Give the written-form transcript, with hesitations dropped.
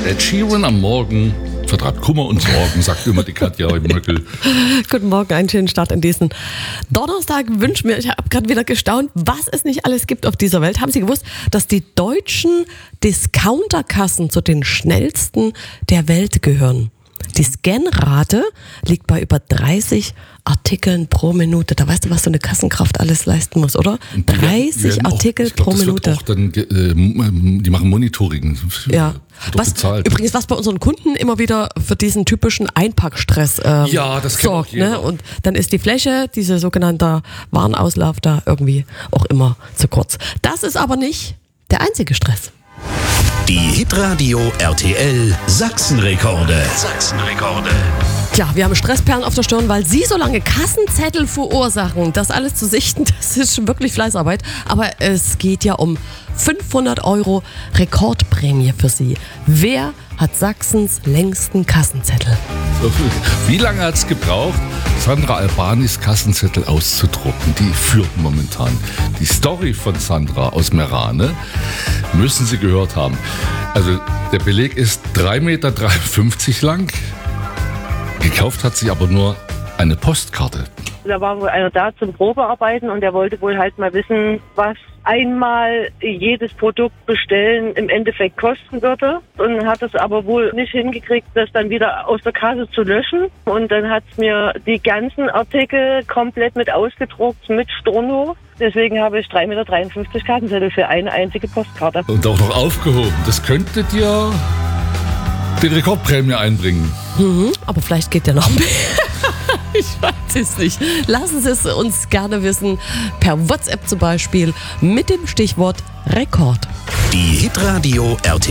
Ed Sheeran am Morgen vertreibt Kummer und Sorgen, sagt immer die Katja im Möckel. Guten Morgen, einen schönen Start in diesen Donnerstag wünschen wir. Ich habe gerade wieder gestaunt, was es nicht alles gibt auf dieser Welt. Haben Sie gewusst, dass die deutschen Discounterkassen zu den schnellsten der Welt gehören? Die Scanrate liegt bei über 30 Artikeln pro Minute. Da weißt du, was so eine Kassenkraft alles leisten muss, oder? 30 Artikel pro Minute. Auch dann, die machen Monitoring. Übrigens, was bei unseren Kunden immer wieder für diesen typischen Einpackstress das sorgt. Ne? Und dann ist die Fläche, diese sogenannte Warenauslauf, da irgendwie auch immer zu kurz. Das ist aber nicht der einzige Stress. Die Hitradio RTL Sachsenrekorde. Tja, wir haben Stressperlen auf der Stirn, weil Sie so lange Kassenzettel verursachen. Das alles zu sichten, das ist wirklich Fleißarbeit. Aber es geht ja um 500 € Rekordprämie für Sie. Wer hat Sachsens längsten Kassenzettel? Wie lange hat es gebraucht, Sandra Albanis Kassenzettel auszudrucken? Die führt momentan. Die Story von Sandra aus Merane müssen Sie gehört haben. Also der Beleg ist 3,53 Meter lang. Gekauft hat sie aber nur eine Postkarte. Da war wohl einer da zum Probearbeiten und der wollte wohl halt mal wissen, was einmal jedes Produkt bestellen im Endeffekt kosten würde. Und hat es aber wohl nicht hingekriegt, das dann wieder aus der Kasse zu löschen. Und dann hat es mir die ganzen Artikel komplett mit ausgedruckt, mit Storno. Deswegen habe ich 3,53 Meter Kassenzettel für eine einzige Postkarte. Und auch noch aufgehoben. Das könnte dir die Rekordprämie einbringen. Aber vielleicht geht ja noch mehr. Ich weiß es nicht. Lassen Sie es uns gerne wissen. Per WhatsApp zum Beispiel mit dem Stichwort Rekord. Die Hitradio RTL